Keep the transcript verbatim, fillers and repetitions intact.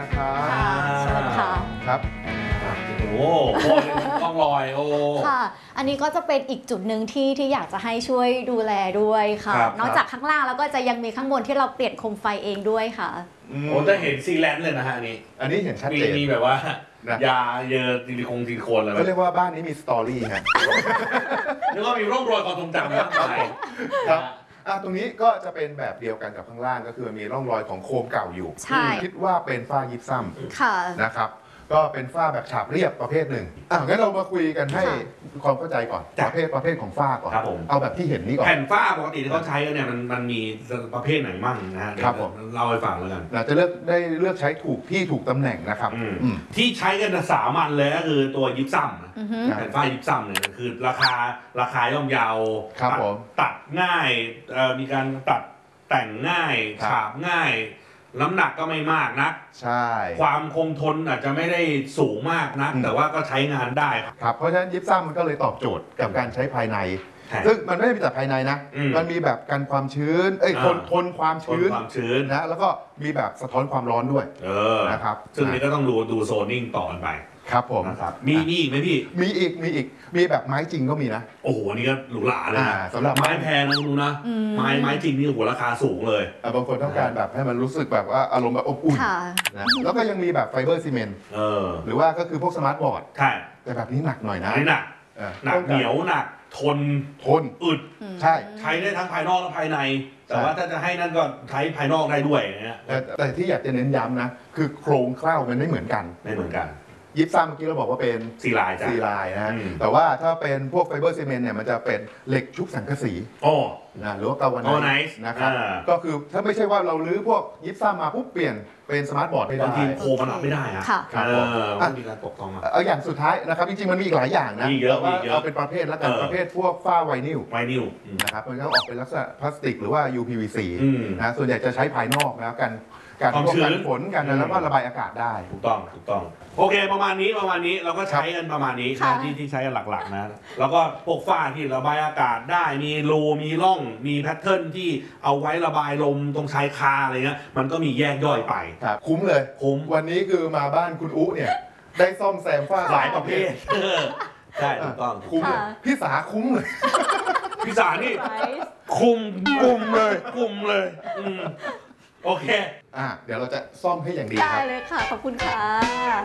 ครับเชิญค่ะครับโอ้โหต้องลอยโอ้ค่ะ อันนี้ก็จะเป็นอีกจุดหนึ่งที่ที่อยากจะให้ช่วยดูแลด้วยค่ะ นอกจากข้างล่างแล้วก็จะยังมีข้างบนที่เราเปลี่ยนโคมไฟเองด้วยค่ะโอ้จะเห็นซีแลนด์เลยนะฮะอันนี้อันนี้เห็นชัดเจนมีแบบว่ายาเยอะซิลิโคนซิลิโคนอะไรเขาเรียกว่าบ้านนี้มีสตอรี่ฮะนึกว่ามีร่องรอยความทรงจำนะครับอ่ะตรงนี้ก็จะเป็นแบบเดียวกันกับข้างล่างก็คือมีร่องรอยของโคมเก่าอยู่คิดว่าเป็นฝ้ายิปซัมนะครับก็เป็นฝ้าแบบฉาบเรียบประเภทหนึ่งอ่ะงั้นเรามาคุยกันให้ความเข้าใจก่อนประเภทประเภทของฝ้าก่อนเอาแบบที่เห็นนี้ก่อนแผ่นฝ้าปกติที่เขาใช้กันเนี่ยมันมันมีประเภทไหนมั่งนะฮะครับผมเล่าให้ฟังแล้วกันเราจะเลือกได้เลือกใช้ถูกที่ถูกตำแหน่งนะครับที่ใช้กันสามัญเลยก็คือตัวยิปซัมแผ่นฝ้ายิปซัมเนี่ยคือราคาราคาย่อมเยาวตัดง่ายมีการตัดแต่งง่ายฉาบง่ายน้ำหนักก็ไม่มากนักใช่ความคงทนอาจจะไม่ได้สูงมากนักแต่ว่าก็ใช้งานได้ครับเพราะฉะนั้นยิปซัมมันก็เลยตอบโจทย์กับการใช้ภายในซึ่งมันไม่ได้มีแต่ภายในนะมันมีแบบกันความชื้นเอ้ยทนทนความชื้นนะแล้วก็มีแบบสะท้อนความร้อนด้วยนะครับซึ่งนี้ก็ต้องดูดูโซนนิ่งต่อกันไปครับผมนะครับมีมีอีกไหมพี่มีอีกมีอีกมีแบบไม้จริงก็มีนะโอ้โหนี่ก็หรูหราเลยนะสำหรับไม้แพงนะคุณนะไม้ไม้จริงนี่หัวราคาสูงเลยบางคนต้องการแบบให้มันรู้สึกแบบว่าอารมณ์แบบอบอุ่นนะแล้วก็ยังมีแบบไฟเบอร์ซีเมนต์หรือว่าก็คือพวกสมาร์ทบอร์ดใช่แต่แบบนี้หนักหน่อยนะหนักหนักเหนียวหนักทนทนอึดใช่ใช้ได้ทั้งภายนอกและภายในแต่ว่าถ้าจะให้นั่นก็ใช้ภายนอกได้ด้วยนะแต่แต่ที่อยากจะเน้นย้ำนะคือโครงเคล้ามันไม่เหมือนกันไม่เหมือนกันยิปซัมเมื่อกี้เราบอกว่าเป็นซีลายจ้ะซีลายนะแต่ว่าถ้าเป็นพวกไฟเบอร์ซีเมนต์เนี่ยมันจะเป็นเหล็กชุบสังกะสีโอ้นะหรือว่ากาวาไนซ์นะครับก็คือถ้าไม่ใช่ว่าเราลื้อพวกยิปซัมมาปุ๊บเปลี่ยนเป็นสมาร์ทบอร์ดไม่ได้บางทีโคมันรับไม่ได้อะครับมันมีการตกทองมาเอาอย่างสุดท้ายนะครับจริงๆมันมีอีกหลายอย่างนะแต่ว่าเอาเป็นประเภทแล้วกันประเภทพวกฝ้าไวนิลไวนิลนะครับมันก็ออกเป็นลักษณะพลาสติกหรือว่า ยู พี วี ซี นะส่วนใหญ่จะใช้ภายนอกแล้วกันการป้องกันฝนกันแล้วก็ระบายอากาศได้ถูกต้องถูกต้องโอเคประมาณนี้ประมาณนี้เราก็ใช้กันประมาณนี้ที่ที่ใช้กันหลักๆนะแล้วก็พวกฝ้าที่ระบายอากาศได้มีรูมีร่องมีแพทเทิร์นที่เอาไว้ระบายลมตรงชายคาอะไรเงี้ยมันก็มีแยกย่อยไปครับคุ้มเลยคุ้มวันนี้คือมาบ้านคุณอุ๊เนี่ยได้ซ่อมแซมฝ้าหลายประเภทใช่ถูกต้องคุ้มเลยพี่สาคุ้มเลยพี่สานี่คุ้มคุ้มเลยคุ้มเลยโอเคอ่ะเดี๋ยวเราจะซ่อมให้อย่างดีครับได้เลยค่ะขอบคุณค่ะ